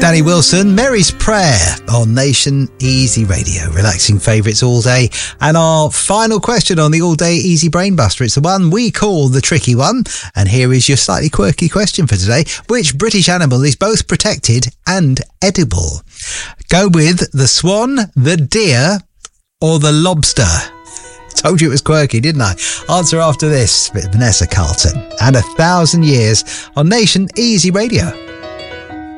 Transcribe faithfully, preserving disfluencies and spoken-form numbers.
Danny Wilson, Mary's Prayer on Nation Easy Radio. Relaxing favourites all day. And our final question on the all-day Easy Brain Buster. It's the one we call the tricky one. And here is your slightly quirky question for today. Which British animal is both protected and edible? Go with the swan, the deer, or the lobster. Told you it was quirky, didn't I? Answer after this with Vanessa Carlton and A Thousand Years on Nation Easy Radio.